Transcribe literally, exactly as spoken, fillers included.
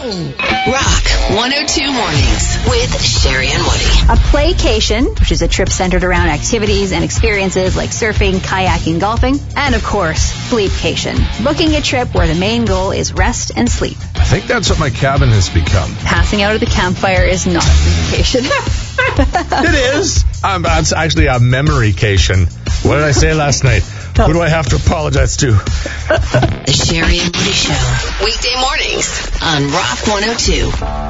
Rock one oh two Mornings with Sherry and Woody. A playcation, which is a trip centered around activities and experiences like surfing, kayaking, golfing, and of course, sleepcation. Booking a trip where the main goal is rest and sleep. I think that's what my cabin has become. Passing out at the campfire is not a vacation. It is. Um, it's actually a memory-cation. What did I say last night? Who do I have to apologize to? The Sherry and Woody Show. Weekday mornings on Rock one oh two.